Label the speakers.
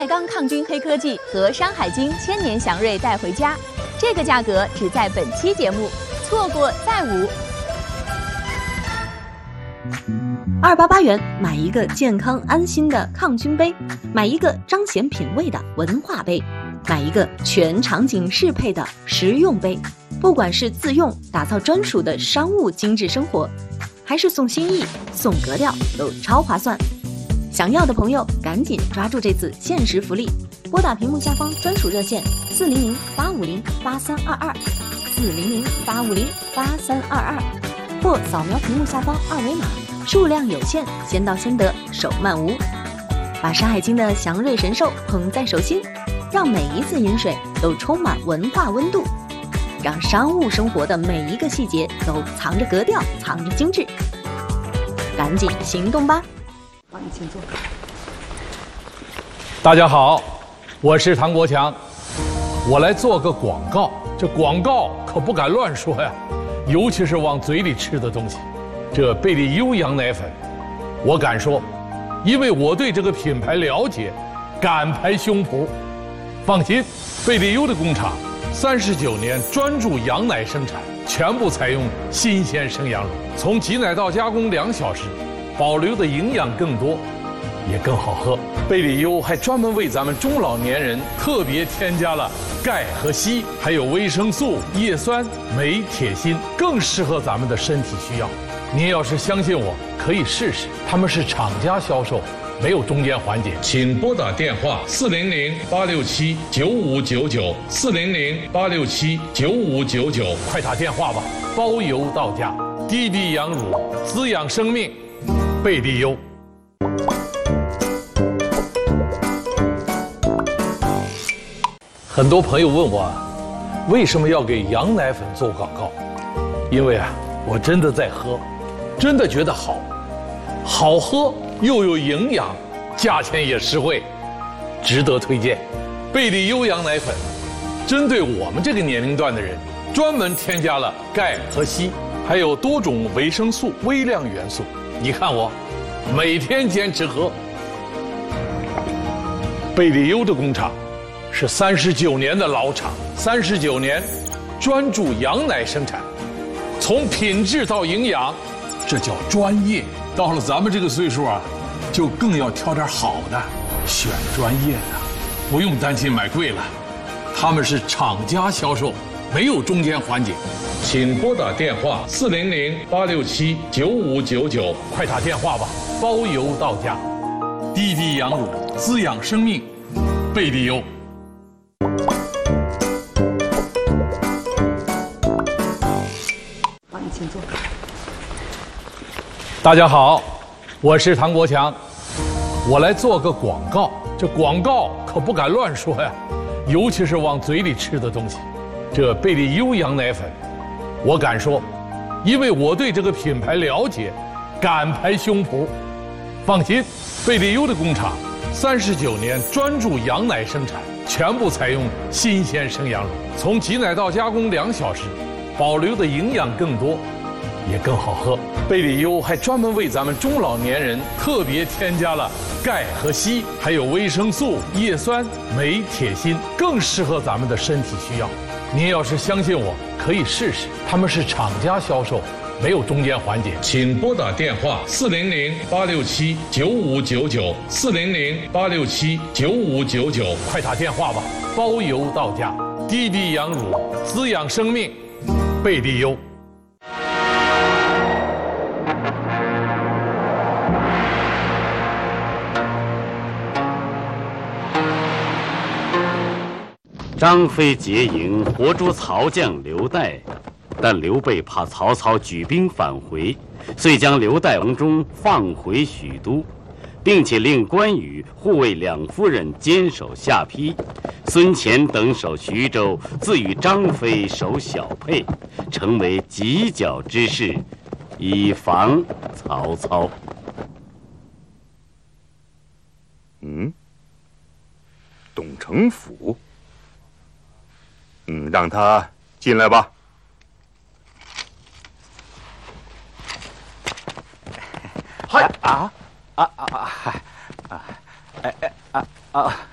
Speaker 1: 海钢抗菌黑科技和山海经千年祥瑞带回家，这个价格只在本期节目，错过再无。288元买一个健康安心的抗菌杯，买一个彰显品味的文化杯，买一个全场景适配的实用杯。不管是自用打造专属的商务精致生活，还是送心意送格调，都超划算。想要的朋友赶紧抓住这次限时福利，拨打屏幕下方专属热线400-850-8322，400-850-8322，或扫描屏幕下方二维码，数量有限，先到先得，手慢无。把山海经的祥瑞神兽捧在手心，让每一次饮水都充满文化温度，让商务生活的每一个细节都藏着格调，藏着精致。赶紧行动吧！
Speaker 2: 你请坐。
Speaker 3: 大家好，我是唐国强，我来做个广告。这广告可不敢乱说呀，尤其是往嘴里吃的东西。这贝利优羊奶粉，我敢说，因为我对这个品牌了解，敢拍胸脯。放心，贝利优的工厂39年专注羊奶生产，全部采用新鲜生羊乳，从挤奶到加工2小时。保留的营养更多，也更好喝。贝利优还专门为咱们中老年人特别添加了钙和硒，还有维生素、叶酸、镁、铁、锌，更适合咱们的身体需要。您要是相信我，可以试试。他们是厂家销售，没有中间环节。请拨打电话400-867-9599，400-867-9599，快打电话吧，包邮到家。滴滴羊乳，滋养生命。贝利优。很多朋友问我，为什么要给羊奶粉做广告？因为我真的在喝，真的觉得好，好喝又有营养，价钱也实惠，值得推荐。贝利优羊奶粉，针对我们这个年龄段的人，专门添加了钙和硒，还有多种维生素、微量元素。你看我，每天坚持喝。贝利优的工厂是39年的老厂，39年专注羊奶生产，从品质到营养，这叫专业。到了咱们这个岁数就更要挑点好的，选专业的，不用担心买贵了。他们是厂家销售，没有中间环节。请拨打电话400-867-9599，快打电话吧，包邮到家。滴滴羊乳，滋养生命，贝利优。
Speaker 2: 你请坐。
Speaker 3: 大家好，我是唐国强，我来做个广告。这广告可不敢乱说呀，尤其是往嘴里吃的东西。这贝利优羊奶粉，我敢说，因为我对这个品牌了解，敢拍胸脯。放心，贝利优的工厂39年专注羊奶生产，全部采用新鲜生羊乳，从挤奶到加工2小时，保留的营养更多，也更好喝。贝利优还专门为咱们中老年人特别添加了钙和硒，还有维生素、叶酸、镁、铁、锌，更适合咱们的身体需要。您要是相信我，可以试试。他们是厂家销售，没有中间环节。请拨打电话400-867-9599，400-867-9599，快打电话吧，包邮到家。滴滴羊乳，滋养生命，贝利优。
Speaker 4: 张飞结营，活捉曹将刘岱，但刘备怕曹操举兵返回，遂将刘岱王忠放回许都，并且令关羽护卫两夫人坚守下邳，孙乾等守徐州，自与张飞守小沛，成为犄角之势，以防曹操。
Speaker 5: 董承甫。让他进来吧。
Speaker 2: 嗨